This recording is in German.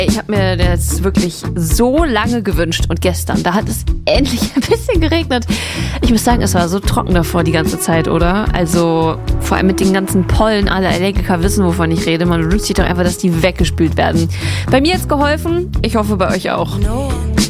Ich habe mir das wirklich so lange gewünscht und gestern, da hat es endlich ein bisschen geregnet. Ich muss sagen, es war so trocken davor die ganze Zeit, oder? Also vor allem mit den ganzen Pollen, alle Allergiker wissen, wovon ich rede. Man wünscht sich doch einfach, dass die weggespült werden. Bei mir hat's geholfen, ich hoffe bei euch auch.